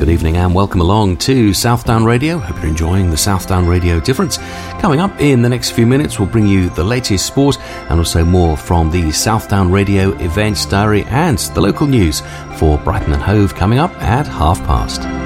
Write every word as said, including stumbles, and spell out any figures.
evening and welcome along to Southdown Radio. Hope you're enjoying the Southdown Radio difference. Coming up in the next few minutes, we'll bring you the latest sport and also more from the Southdown Radio events diary and the local news for Brighton and Hove coming up at half past.